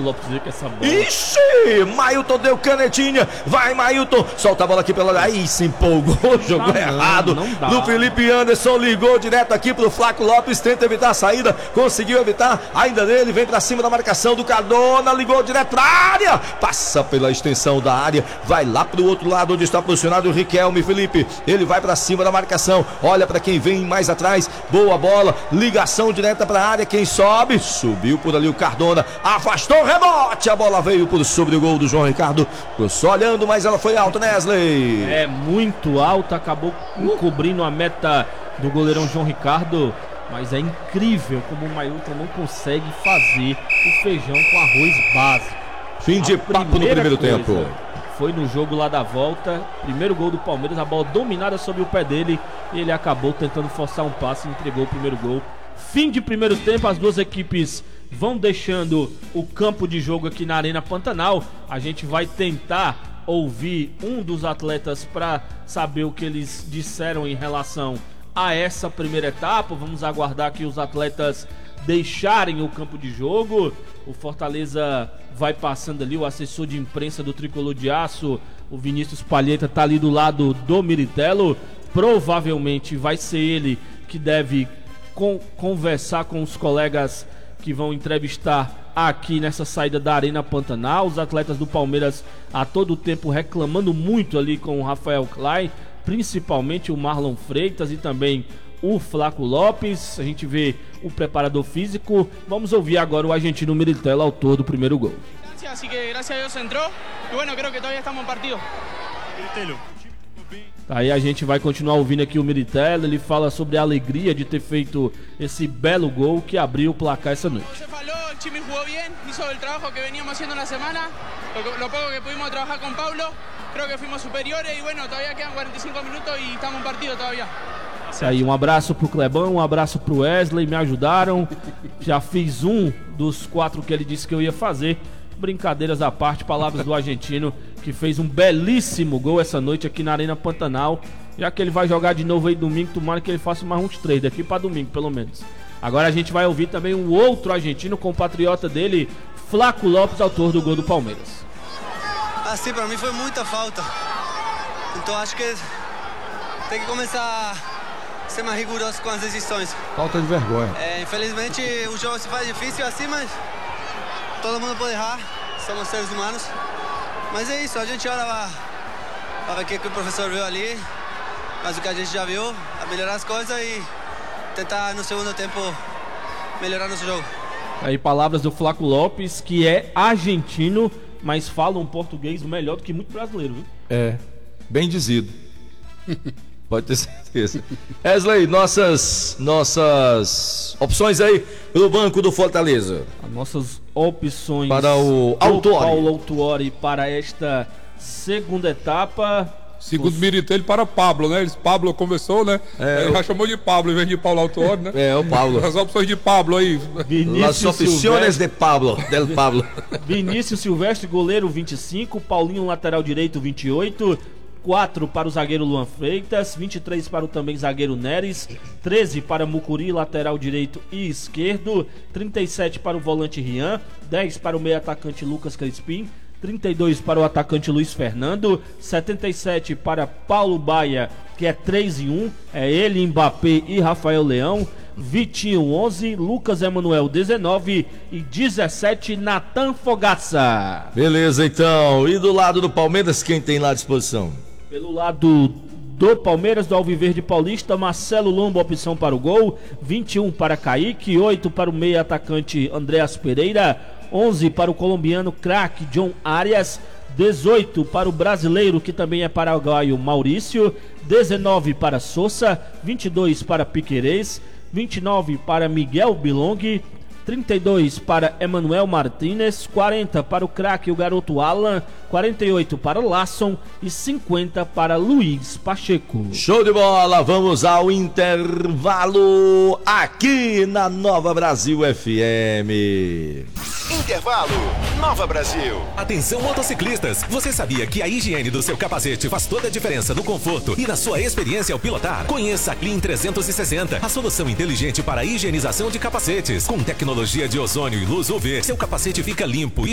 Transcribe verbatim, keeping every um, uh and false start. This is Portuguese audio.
Lopes ver que essa bola... Ixi! Mailton deu canetinha. Vai, Mailton. Solta a bola aqui pela... Aí se empolgou, jogou Não, errado. não dá. Do Felipe Anderson, ligou direto aqui pro Flaco Lopes. Tenta evitar a saída. Conseguiu evitar. Ainda nele, vem pra cima da marcação do Cardona. Ligou direto pra área. Passa pela extensão da área. Vai lá pro outro lado onde está posicionado o Riquelme, Felipe. Ele vai pra cima da marcação. Olha pra quem vem mais atrás. Boa bola. Ligação direta pra área. Quem sobe? Subiu por ali o Cardona. Afastou o rebote. A bola veio por sobre o gol do João Ricardo. Tô só olhando, mas ela foi alta, né, Wesley? É muito alta. Acabou encobrindo a meta do goleirão João Ricardo. Mas é incrível como o Mailton não consegue fazer o feijão com arroz básico. Fim de A papo no primeiro coisa tempo. Foi no jogo lá da volta. Primeiro gol do Palmeiras, a bola dominada sobre o pé dele. E ele acabou tentando forçar um passe e entregou o primeiro gol. Fim de primeiro tempo, as duas equipes vão deixando o campo de jogo aqui na Arena Pantanal. A gente vai tentar ouvir um dos atletas para saber o que eles disseram em relação a essa primeira etapa. Vamos aguardar que os atletas deixarem o campo de jogo. O Fortaleza vai passando ali, o assessor de imprensa do Tricolor de Aço, o Vinícius Palheta, tá ali do lado do Miritello. Provavelmente vai ser ele que deve con- conversar com os colegas que vão entrevistar aqui nessa saída da Arena Pantanal. Os atletas do Palmeiras a todo tempo reclamando muito ali com o Rafael Klein, principalmente o Marlon Freitas e também o Flaco Lopes. A gente vê o preparador físico. Vamos ouvir agora o argentino Miritello, autor do primeiro gol. Así que gracias a Dios entró y bueno, creo que todavía estamos en partido. Aí a gente vai continuar ouvindo aqui o Miritello. Ele fala sobre a alegria de ter feito esse belo gol que abriu o placar essa noite. Se falou, el Chimi jugó bien, hizo el trabajo que veníamos haciendo en la semana, lo, lo poco que pudimos trabajar con Pablo, creo que fuimos superiores y bueno, todavía quedan cuarenta y cinco minutos y estamos en partido todavía. Aí, um abraço pro Clebão, um abraço pro Wesley, me ajudaram. Já fiz um dos quatro que ele disse que eu ia fazer. Brincadeiras à parte, palavras do argentino, que fez um belíssimo gol essa noite aqui na Arena Pantanal. Já que ele vai jogar de novo aí domingo, tomara que ele faça mais uns três, daqui pra domingo pelo menos. Agora a gente vai ouvir também um outro argentino, compatriota dele, Flaco Lopes, autor do gol do Palmeiras. Ah, sim, pra mim foi muita falta. Então acho que tem que começar a ser mais rigoroso com as decisões. Falta de vergonha. É, infelizmente o jogo se faz difícil assim, mas todo mundo pode errar, somos seres humanos. Mas é isso, a gente olha lá para ver o que o professor viu ali, mas o que a gente já viu, a melhorar as coisas e tentar no segundo tempo melhorar nosso jogo. Aí palavras do Flaco Lopes, que é argentino, mas fala um português melhor do que muito brasileiro, viu? É, bem dizido. Pode ter certeza. Wesley, nossas, nossas opções aí pelo banco do Fortaleza. As nossas opções para o Autuori. Paulo Autuori para esta segunda etapa. Segundo Os... Miritello para Pablo, né? Eles, Pablo conversou, né? É, Ele eu... já chamou de Pablo em vez de Paulo Autuori, né? É, o Pablo. As opções de Pablo aí. As opções de Pablo, del Pablo. Vinícius Silvestre, goleiro vinte e cinco, Paulinho lateral direito vinte e oito, quatro para o zagueiro Luan Freitas, vinte e três para o também zagueiro Neres, treze para Mucuri, lateral direito e esquerdo, trinta e sete para o volante Rian, dez para o meio atacante Lucas Crispim, trinta e dois para o atacante Luiz Fernando, setenta e sete para Paulo Baia, que é três e um, é ele, Mbappé e Rafael Leão, Vitinho onze, Lucas Emanuel dezenove e dezessete Natan Fogaça. Beleza, então. E do lado do Palmeiras, quem tem lá à disposição? Pelo lado do Palmeiras, do Alviverde Paulista, Marcelo Lombo, opção para o gol, vinte e um para Kaique, oito para o meio atacante Andreas Pereira, onze para o colombiano craque John Arias, dezoito para o brasileiro que também é paraguaio Maurício, dezenove para Sousa, vinte e dois para Piquerez, vinte e nove para Miguel Bilong, trinta e dois para Emanuel Martínez, quarenta para o craque o garoto Alan, quarenta e oito para Lasson e cinquenta para Luiz Pacheco. Show de bola, vamos ao intervalo aqui na Nova Brasil F M. Intervalo, Nova Brasil. Atenção motociclistas, você sabia que a higiene do seu capacete faz toda a diferença no conforto e na sua experiência ao pilotar? Conheça a Clean trezentos e sessenta, a solução inteligente para a higienização de capacetes. Com tecnologia de ozônio e luz U V, seu capacete fica limpo e